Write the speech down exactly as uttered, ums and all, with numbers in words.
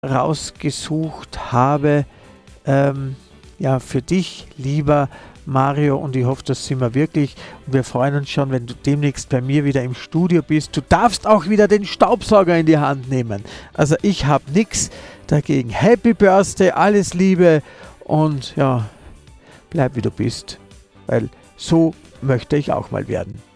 rausgesucht habe, ähm, ja, für dich, lieber Mario, und ich hoffe, das sind wir wirklich. Und wir freuen uns schon, wenn du demnächst bei mir wieder im Studio bist. Du darfst auch wieder den Staubsauger in die Hand nehmen. Also ich habe nichts dagegen. Happy Birthday, alles Liebe und ja, bleib wie du bist, weil so möchte ich auch mal werden.